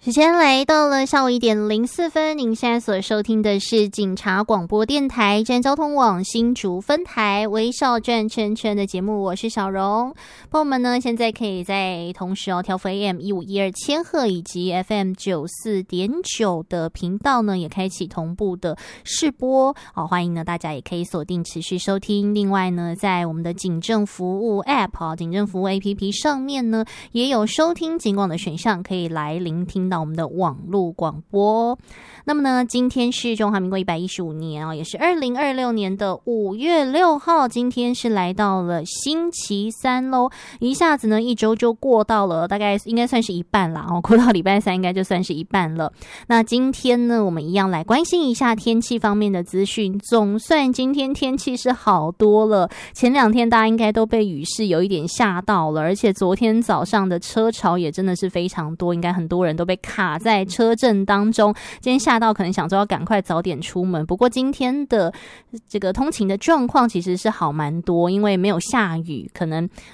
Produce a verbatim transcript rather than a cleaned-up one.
时间来到了下午一点零四分，您现在所收听的是警察广播电台站交通网新竹分台微笑转圈圈的节目，我是小荣。朋友们呢，现在可以在同时哦，调幅 A M 一五一二千赫以及 F M 九四点九的频道呢，也开启同步的试播哦，欢迎呢大家也可以锁定持续收听。另外呢，在我们的警政服务 App 哦，警政服务 A P P 上面呢，也有收听警广的选项，可以来聆听到我们的网络广播。那么呢，今天是中华民国一百一十五年啊、哦，也是二零二六年的五月六号，今天是来到了星期三喽。一下子呢，一周就过到了，大概应该算是一半啦哦，过到礼拜三应该就算是一半了。那今天呢，我们一样来关心一下天气方面的资讯。总算今天天气是好多了，前两天大家应该都被雨势有一点吓到了，而且昨天早上的车潮也真的是非常多，应该很多人都被卡在车阵当中。今天下到可能想说要赶快早点出门，不过今天的这个通勤的状况其实是好蛮多，因为没有下雨，可能